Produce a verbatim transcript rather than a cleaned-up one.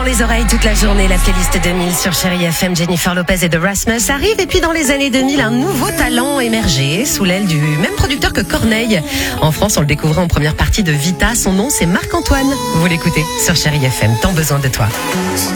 les oreilles toute la journée. La playlist deux mille sur Chérie F M. Jennifer Lopez et The Rasmus arrive. Et puis dans les années deux mille, un nouveau talent émergé sous l'aile du même producteur que Corneille. En France, on le découvrait en première partie de Vita. Son nom, c'est Marc-Antoine. Vous l'écoutez sur Chérie F M. Tant besoin de toi.